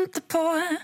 the point.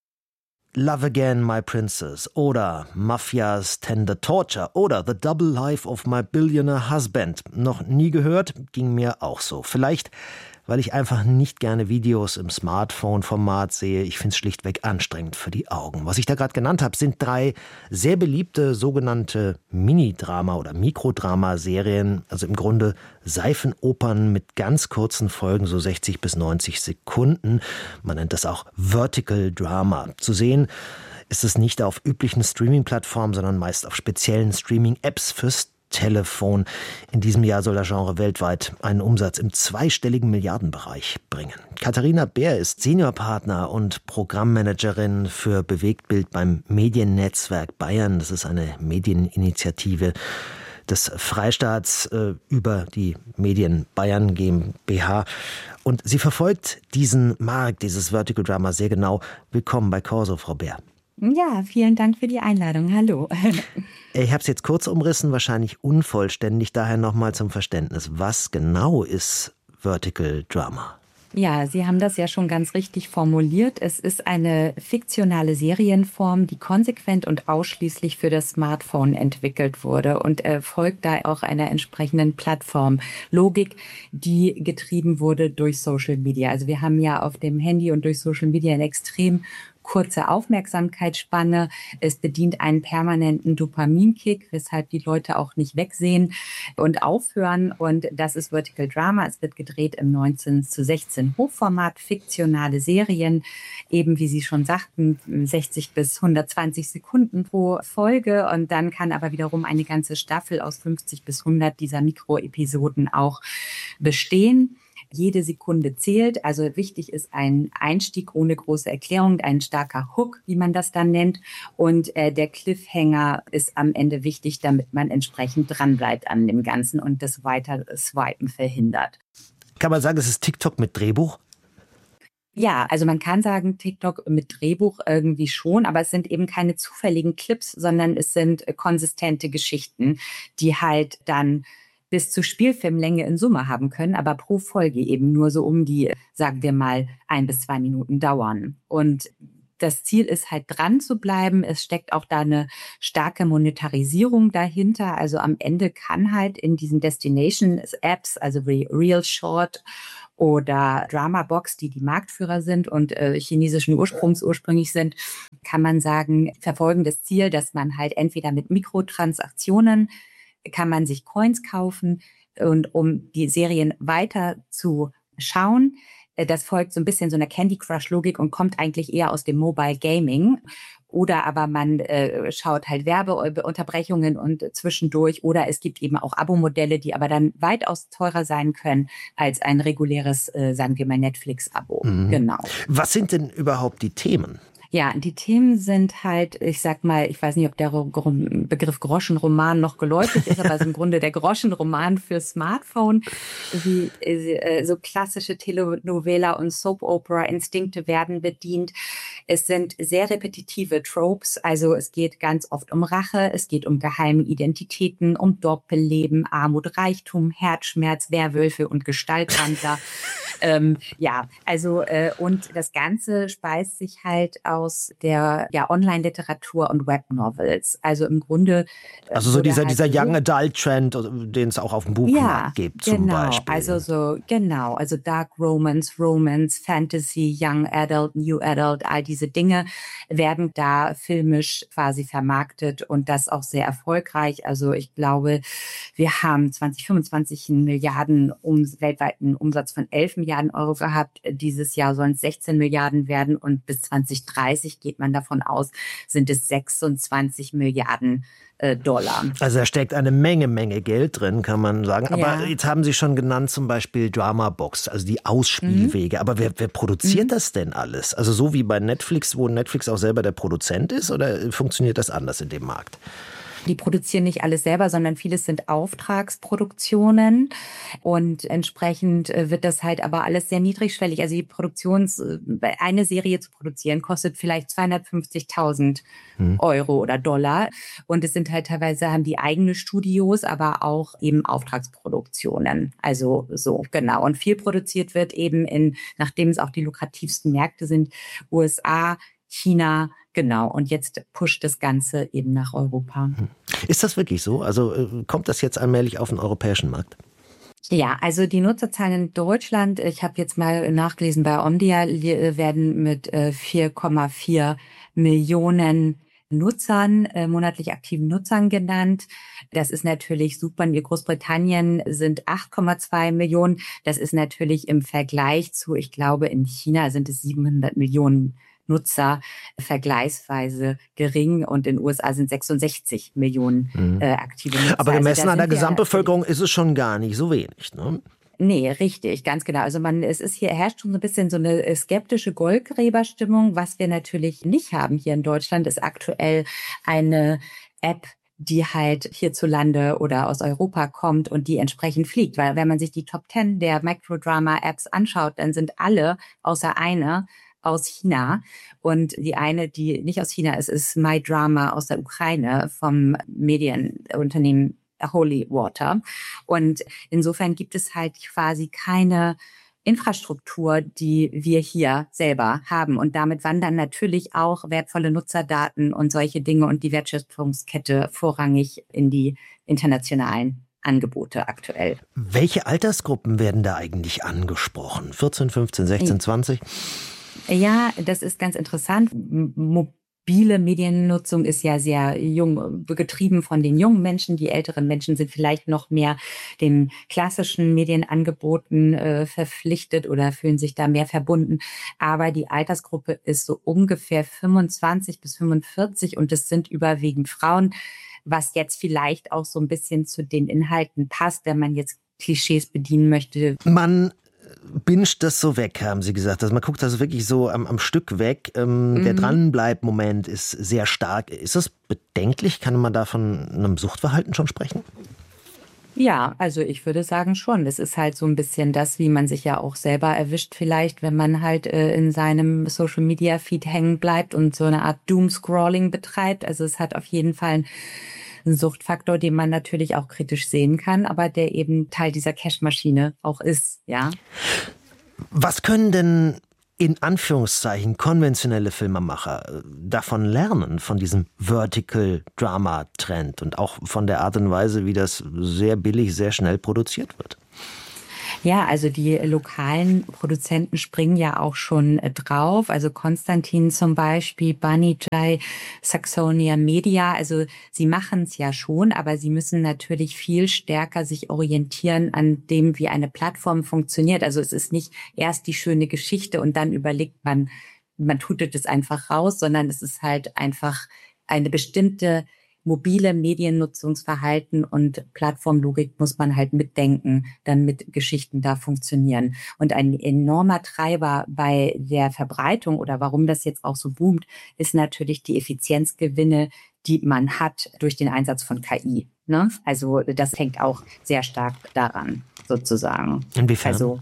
Love Again, My Princess oder Mafia's Tender Torture oder The Double Life of My Billionaire Husband. Noch nie gehört, ging mir auch so. Vielleicht, weil ich einfach nicht gerne Videos im Smartphone-Format sehe. Ich finde es schlichtweg anstrengend für die Augen. Was ich da gerade genannt habe, sind 3 sehr beliebte sogenannte Mini-Drama- oder Mikrodrama-Serien. Also im Grunde Seifenopern mit ganz kurzen Folgen, so 60 bis 90 Sekunden. Man nennt das auch Vertical Drama. Zu sehen ist es nicht auf üblichen Streaming-Plattformen, sondern meist auf speziellen Streaming-Apps fürs Telefon. In diesem Jahr soll das Genre weltweit einen Umsatz im zweistelligen Milliardenbereich bringen. Katharina Beer ist Seniorpartner und Programmmanagerin für Bewegtbild beim Mediennetzwerk Bayern. Das ist eine Medieninitiative des Freistaats über die Medien Bayern GmbH. Und sie verfolgt diesen Markt, dieses Vertical Drama sehr genau. Willkommen bei Corso, Frau Beer. Ja, vielen Dank für die Einladung. Hallo. Ich habe es jetzt kurz umrissen, wahrscheinlich unvollständig, daher nochmal zum Verständnis. Was genau ist Vertical Drama? Ja, Sie haben das ja schon ganz richtig formuliert. Es ist eine fiktionale Serienform, die konsequent und ausschließlich für das Smartphone entwickelt wurde und folgt da auch einer entsprechenden Plattformlogik, die getrieben wurde durch Social Media. Also wir haben ja auf dem Handy und durch Social Media ein extrem kurze Aufmerksamkeitsspanne. Es bedient einen permanenten Dopaminkick, weshalb die Leute auch nicht wegsehen und aufhören. Und das ist Vertical Drama. Es wird gedreht im 19:16 Hochformat, fiktionale Serien, eben wie Sie schon sagten, 60 bis 120 Sekunden pro Folge. Und dann kann aber wiederum eine ganze Staffel aus 50 bis 100 dieser Mikroepisoden auch bestehen. Jede Sekunde zählt, also wichtig ist ein Einstieg ohne große Erklärung, ein starker Hook, wie man das dann nennt. Und der Cliffhanger ist am Ende wichtig, damit man entsprechend dranbleibt an dem Ganzen und das Weiter-Swipen verhindert. Kann man sagen, es ist TikTok mit Drehbuch? Ja, also man kann sagen, TikTok mit Drehbuch irgendwie schon, aber es sind eben keine zufälligen Clips, sondern es sind konsistente Geschichten, die halt dann bis zu Spielfilmlänge in Summe haben können, aber pro Folge eben nur so um die, sagen wir mal, 1 bis 2 Minuten dauern. Und das Ziel ist halt dran zu bleiben. Es steckt auch da eine starke Monetarisierung dahinter. Also am Ende kann halt in diesen Destination-Apps, also wie Real Short oder Dramabox, die Marktführer sind und chinesischen ursprünglich sind, kann man sagen, verfolgen das Ziel, dass man halt entweder mit Mikrotransaktionen kann man sich Coins kaufen und um die Serien weiter zu schauen. Das folgt so ein bisschen so einer Candy Crush Logik und kommt eigentlich eher aus dem Mobile Gaming. Oder aber man schaut halt Werbeunterbrechungen und zwischendurch. Oder es gibt eben auch Abo-Modelle, die aber dann weitaus teurer sein können als ein reguläres, sagen wir mal, Netflix-Abo. Mhm. Genau. Was sind denn überhaupt die Themen? Ja, die Themen sind halt, ich sag mal, ich weiß nicht, ob der Begriff Groschenroman noch geläufig ist, aber es ist im Grunde der Groschenroman für Smartphone, wie so klassische Telenovela und Soap-Opera-Instinkte werden bedient. Es sind sehr repetitive Tropes, also es geht ganz oft um Rache, es geht um geheime Identitäten, um Doppelleben, Armut, Reichtum, Herzschmerz, Werwölfe und Gestaltwandler. Ja, also und das Ganze speist sich halt aus der Online-Literatur und Webnovels. Also im Grunde also so dieser halt Young Adult Trend, den es auch auf dem Buchmarkt gibt, zum Beispiel. Also Dark Romance, Fantasy, Young Adult, New Adult, all diese Dinge werden da filmisch quasi vermarktet und das auch sehr erfolgreich. Also ich glaube, wir haben 2025 einen weltweiten Umsatz von 11 Milliarden Euro gehabt. Dieses Jahr sollen es 16 Milliarden werden und bis 2030 geht man davon aus, sind es 26 Milliarden Dollar. Also da steckt eine Menge Geld drin, kann man sagen. Aber jetzt haben Sie schon genannt zum Beispiel Dramabox, also die Ausspielwege. Aber wer produziert das denn alles? Also so wie bei Netflix, wo Netflix auch selber der Produzent ist, oder funktioniert das anders in dem Markt? Die produzieren nicht alles selber, sondern vieles sind Auftragsproduktionen und entsprechend wird das halt aber alles sehr niedrigschwellig. Also eine Serie zu produzieren kostet vielleicht 250.000 Euro oder Dollar und es sind halt teilweise, haben die eigene Studios, aber auch eben Auftragsproduktionen. Also so, genau. Und viel produziert wird eben nachdem es auch die lukrativsten Märkte sind, USA, China, genau. Und jetzt pusht das Ganze eben nach Europa. Ist das wirklich so? Also kommt das jetzt allmählich auf den europäischen Markt? Ja, also die Nutzerzahlen in Deutschland, ich habe jetzt mal nachgelesen, bei Omdia werden mit 4,4 Millionen Nutzern, monatlich aktiven Nutzern genannt. Das ist natürlich super. In Großbritannien sind 8,2 Millionen. Das ist natürlich im Vergleich zu, ich glaube, in China sind es 700 Millionen Nutzer vergleichsweise gering und in den USA sind 66 Millionen aktive Nutzer. Aber gemessen an der Gesamtbevölkerung ist es schon gar nicht so wenig, ne? Nee, richtig, ganz genau. Also herrscht schon so ein bisschen so eine skeptische Goldgräberstimmung. Was wir natürlich nicht haben hier in Deutschland, ist aktuell eine App, die halt hierzulande oder aus Europa kommt und die entsprechend fliegt. Weil wenn man sich die Top 10 der Microdrama-Apps anschaut, dann sind alle außer eine aus China. Und die eine, die nicht aus China ist My Drama aus der Ukraine vom Medienunternehmen Holy Water. Und insofern gibt es halt quasi keine Infrastruktur, die wir hier selber haben. Und damit wandern natürlich auch wertvolle Nutzerdaten und solche Dinge und die Wertschöpfungskette vorrangig in die internationalen Angebote aktuell. Welche Altersgruppen werden da eigentlich angesprochen? 14, 15, 16, 20? Ja, das ist ganz interessant. Mobile Mediennutzung ist ja sehr jung, getrieben von den jungen Menschen. Die älteren Menschen sind vielleicht noch mehr den klassischen Medienangeboten verpflichtet oder fühlen sich da mehr verbunden. Aber die Altersgruppe ist so ungefähr 25 bis 45 und es sind überwiegend Frauen, was jetzt vielleicht auch so ein bisschen zu den Inhalten passt, wenn man jetzt Klischees bedienen möchte. Man binscht das so weg, haben Sie gesagt. Also man guckt das wirklich so am Stück weg. Der Dranbleib-Moment ist sehr stark. Ist das bedenklich? Kann man da von einem Suchtverhalten schon sprechen? Ja, also ich würde sagen schon. Es ist halt so ein bisschen das, wie man sich ja auch selber erwischt vielleicht, wenn man halt in seinem Social-Media-Feed hängen bleibt und so eine Art Doom-Scrolling betreibt. Also es hat auf jeden Fall ein Suchtfaktor, den man natürlich auch kritisch sehen kann, aber der eben Teil dieser Cash-Maschine auch ist, ja. Was können denn in Anführungszeichen konventionelle Filmemacher davon lernen, von diesem Vertical-Drama-Trend und auch von der Art und Weise, wie das sehr billig, sehr schnell produziert wird? Ja, also die lokalen Produzenten springen ja auch schon drauf. Also Konstantin zum Beispiel, Bunny Jai, Saxonia Media. Also sie machen es ja schon, aber sie müssen natürlich viel stärker sich orientieren an dem, wie eine Plattform funktioniert. Also es ist nicht erst die schöne Geschichte und dann überlegt man tutet es einfach raus, sondern es ist halt einfach eine bestimmte mobile Mediennutzungsverhalten und Plattformlogik muss man halt mitdenken, damit Geschichten da funktionieren. Und ein enormer Treiber bei der Verbreitung oder warum das jetzt auch so boomt, ist natürlich die Effizienzgewinne, die man hat durch den Einsatz von KI. Ne? Also das hängt auch sehr stark daran, sozusagen. Inwiefern? Also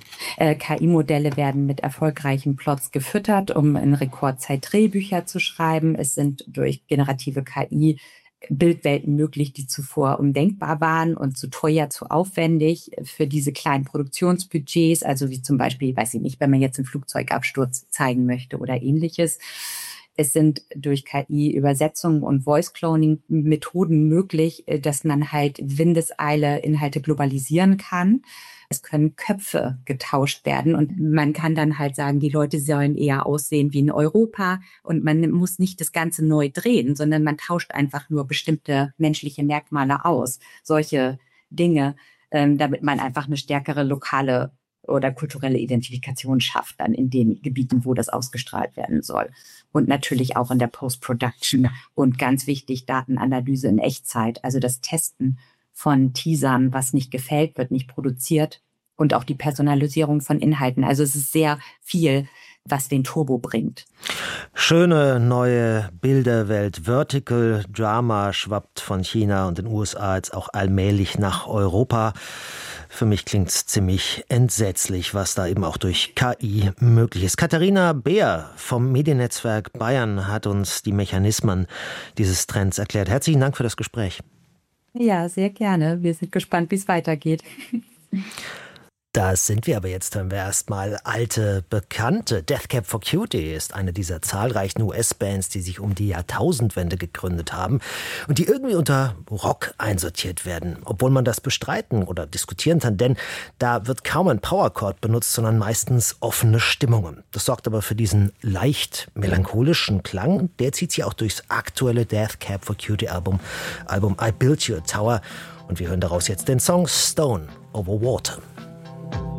KI-Modelle werden mit erfolgreichen Plots gefüttert, um in Rekordzeit Drehbücher zu schreiben. Es sind durch generative KI Bildwelten möglich, die zuvor undenkbar waren und zu teuer, zu aufwendig für diese kleinen Produktionsbudgets. Also wie zum Beispiel, weiß ich nicht, wenn man jetzt einen Flugzeugabsturz zeigen möchte oder ähnliches. Es sind durch KI Übersetzungen und Voice-Cloning-Methoden möglich, dass man halt Windeseile Inhalte globalisieren kann. Es können Köpfe getauscht werden und man kann dann halt sagen, die Leute sollen eher aussehen wie in Europa und man muss nicht das Ganze neu drehen, sondern man tauscht einfach nur bestimmte menschliche Merkmale aus. Solche Dinge, damit man einfach eine stärkere lokale oder kulturelle Identifikation schafft dann in den Gebieten, wo das ausgestrahlt werden soll. Und natürlich auch in der Post-Production und ganz wichtig, Datenanalyse in Echtzeit, also das Testen von Teasern, was nicht gefällt, wird nicht produziert und auch die Personalisierung von Inhalten. Also es ist sehr viel, was den Turbo bringt. Schöne neue Bilderwelt. Vertical Drama schwappt von China und den USA jetzt auch allmählich nach Europa. Für mich klingt's ziemlich entsetzlich, was da eben auch durch KI möglich ist. Katharina Beer vom Mediennetzwerk Bayern hat uns die Mechanismen dieses Trends erklärt. Herzlichen Dank für das Gespräch. Ja, sehr gerne. Wir sind gespannt, wie es weitergeht. Das sind wir aber jetzt, hören wir erstmal alte Bekannte. Death Cab for Cutie ist eine dieser zahlreichen US-Bands, die sich um die Jahrtausendwende gegründet haben und die irgendwie unter Rock einsortiert werden, obwohl man das bestreiten oder diskutieren kann, denn da wird kaum ein Powerchord benutzt, sondern meistens offene Stimmungen. Das sorgt aber für diesen leicht melancholischen Klang. Der zieht sich auch durchs aktuelle Death Cab for Cutie Album I Built You a Tower, und wir hören daraus jetzt den Song Stone Over Water.